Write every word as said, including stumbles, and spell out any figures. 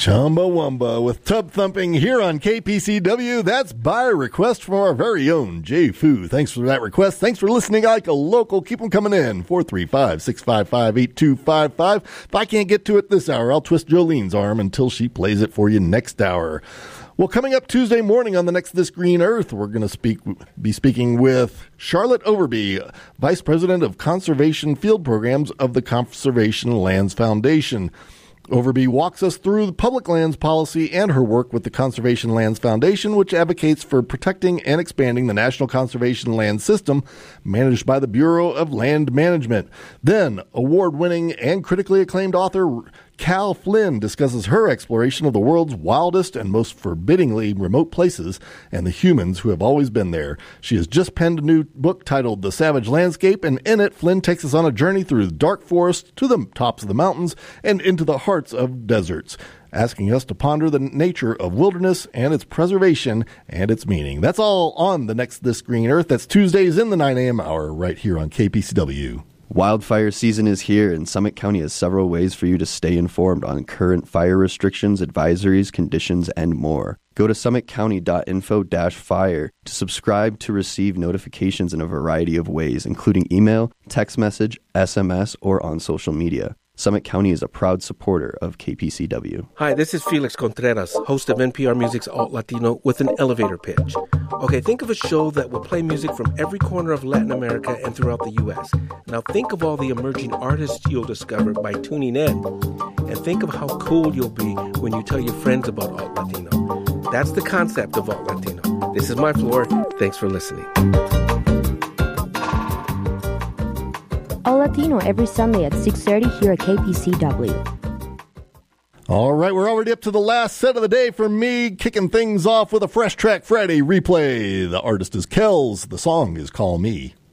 Chumbawamba with Tub Thumping here on K P C W. That's by request from our very own Jay Fu. Thanks for that request. Thanks for listening like a local. Keep them coming in. four three five, six five five, eight two five five. If I can't get to it this hour, I'll twist Jolene's arm until she plays it for you next hour. Well, coming up Tuesday morning on the next This Green Earth, we're going to speak, be speaking with Charlotte Overby, Vice President of Conservation Field Programs of the Conservation Lands Foundation. Overby walks us through the public lands policy and her work with the Conservation Lands Foundation, which advocates for protecting and expanding the National Conservation Land System managed by the Bureau of Land Management. Then, award-winning and critically acclaimed author Cal Flynn discusses her exploration of the world's wildest and most forbiddingly remote places and the humans who have always been there. She has just penned a new book titled The Savage Landscape, and in it, Flynn takes us on a journey through the dark forest to the tops of the mountains and into the hearts of deserts, asking us to ponder the nature of wilderness and its preservation and its meaning. That's all on the next This Green Earth. That's Tuesdays in the nine a.m. hour right here on K P C W. Wildfire season is here, and Summit County has several ways for you to stay informed on current fire restrictions, advisories, conditions, and more. Go to summit county dot info dash fire to subscribe to receive notifications in a variety of ways, including email, text message, S M S, or on social media. Summit County is a proud supporter of K P C W. Hi, this is Felix Contreras, host of N P R Music's Alt Latino, with an elevator pitch. Okay, think of a show that will play music from every corner of Latin America and throughout the U S. Now think of all the emerging artists you'll discover by tuning in. And think of how cool you'll be when you tell your friends about Alt Latino. That's the concept of Alt Latino. This is my floor. Thanks for listening. All Latino every Sunday at six thirty here at K P C W. All right, we're already up to the last set of the day for me, kicking things off with a Fresh Track Friday replay. The artist is Kells. The song is Call Me.